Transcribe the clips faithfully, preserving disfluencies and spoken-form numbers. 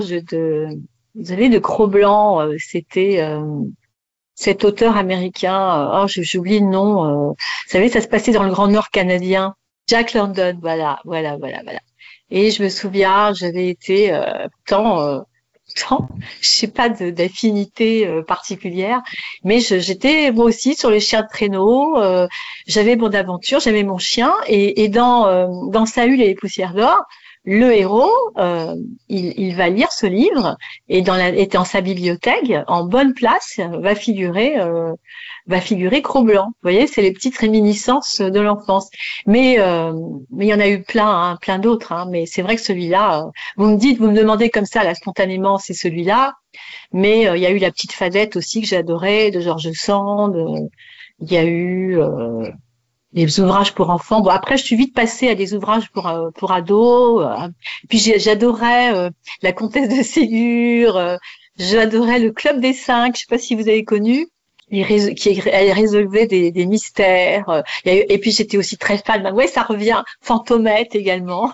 de, vous savez, de Cro-Blanc, euh, c'était euh, cet auteur américain, euh, oh, j'oublie le nom, euh, vous savez, ça se passait dans le Grand Nord canadien, Jack London, voilà, voilà, voilà, voilà. Et je me souviens, j'avais été euh, tant, euh, tant, je sais pas de, d'affinité euh, particulière, mais je, j'étais moi aussi sur les chiens de traîneau, euh, j'avais mon aventure, j'avais mon chien, et, et dans euh, dans Saül et les poussières d'or, le héros, euh, il, il va lire ce livre et dans la, et dans sa bibliothèque, en bonne place, va figurer, euh, va figurer Cro-Blanc. Vous voyez, c'est les petites réminiscences de l'enfance. Mais, euh, mais il y en a eu plein, hein, plein d'autres. Hein, mais c'est vrai que celui-là, euh, vous me dites, vous me demandez comme ça, là, spontanément, c'est celui-là. Mais euh, il y a eu La Petite Fadette aussi que j'adorais, de George Sand. Euh, il y a eu euh, des ouvrages pour enfants. Bon, après, je suis vite passée à des ouvrages pour euh, pour ados. Euh, puis j'ai- j'adorais euh, La Comtesse de Ségur. Euh, j'adorais le Club des Cinq. Je sais pas si vous avez connu. Il rés- qui elle résolvait des, des mystères. Euh, il y a eu- et puis j'étais aussi très fan. Ben ouais, ça revient. Fantomette également.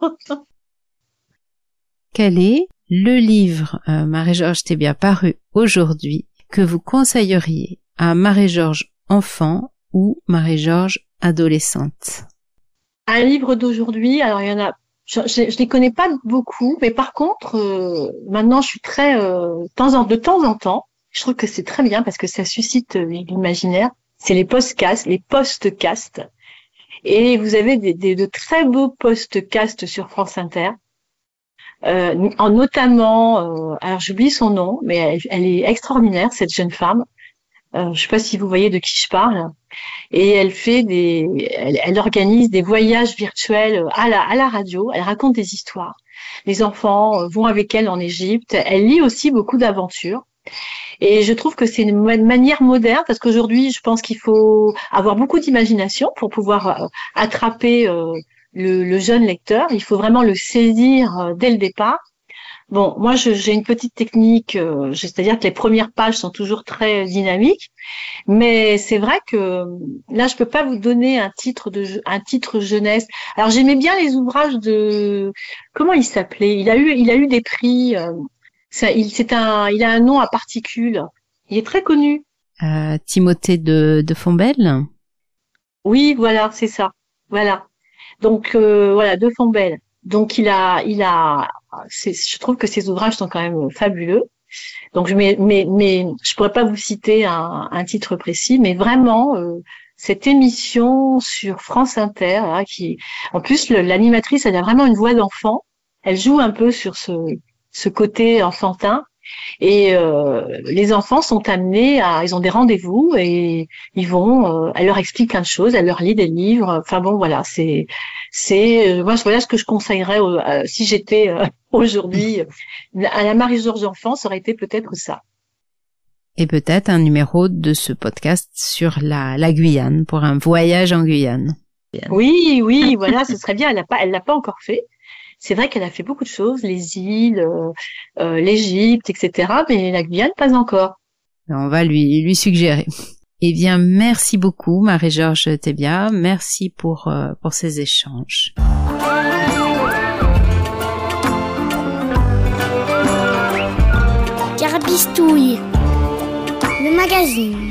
Quel est le livre, euh, Marie-Georges Thébia, paru aujourd'hui, que vous conseilleriez à Marie-Georges enfant ou Marie-Georges adolescente? Un livre d'aujourd'hui. Alors il y en a. Je, je, je les connais pas beaucoup, mais par contre, euh, maintenant, je suis très euh, de temps en de temps en temps. Je trouve que c'est très bien parce que ça suscite euh, l'imaginaire. C'est les podcasts, les podcasts. Et vous avez des, des, de très beaux podcasts sur France Inter. Euh, en notamment, euh, alors j'oublie son nom, mais elle, elle est extraordinaire, cette jeune femme. Euh, je sais pas si vous voyez de qui je parle. Et elle fait des, elle, elle organise des voyages virtuels à la, à la radio. Elle raconte des histoires. Les enfants euh, vont avec elle en Égypte. Elle lit aussi beaucoup d'aventures. Et je trouve que c'est une manière moderne parce qu'aujourd'hui, je pense qu'il faut avoir beaucoup d'imagination pour pouvoir euh, attraper euh, le, le jeune lecteur. Il faut vraiment le saisir euh, dès le départ. Bon, moi, je, j'ai une petite technique, euh, c'est-à-dire que les premières pages sont toujours très dynamiques, mais c'est vrai que là, je peux pas vous donner un titre de un titre jeunesse. Alors, j'aimais bien les ouvrages de comment il s'appelait. Il a eu il a eu des prix. Euh, ça, il c'est un il a un nom à particules. Il est très connu. Euh, Timothée de, de Fombelle. Oui, voilà, c'est ça. Voilà. Donc euh, voilà, de Fombelle. Donc il a il a c'est, je trouve que ses ouvrages sont quand même fabuleux. Donc, mais, mais, mais je pourrais pas vous citer un, un titre précis, mais vraiment euh, cette émission sur France Inter, là, qui, en plus, le, l'animatrice, elle a vraiment une voix d'enfant. Elle joue un peu sur ce, ce côté enfantin. Et euh, les enfants sont amenés à, ils ont des rendez-vous et ils vont, euh, elle leur explique plein de choses, elle leur lit des livres. Enfin bon, voilà, c'est, c'est, euh, moi, voilà ce que je conseillerais au- euh, si j'étais euh, aujourd'hui à la Marie-Georges enfant, ça aurait été peut-être ça. Et peut-être un numéro de ce podcast sur la, la Guyane, pour un voyage en Guyane. Oui, oui, voilà, ce serait bien. Elle l'a pas, elle l'a pas encore fait. C'est vrai qu'elle a fait beaucoup de choses, les îles, euh, euh, l'Égypte, et cetera. Mais la Guyane, pas encore. On va lui, lui suggérer. Eh bien, merci beaucoup, Marie-Georges Thébia. Merci pour, euh, pour ces échanges. Carabistouille, le magazine.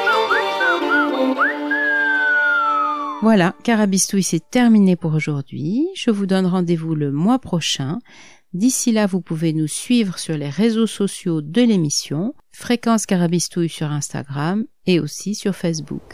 Voilà, Carabistouille, c'est terminé pour aujourd'hui. Je vous donne rendez-vous le mois prochain. D'ici là, vous pouvez nous suivre sur les réseaux sociaux de l'émission, Fréquence Carabistouille sur Instagram et aussi sur Facebook.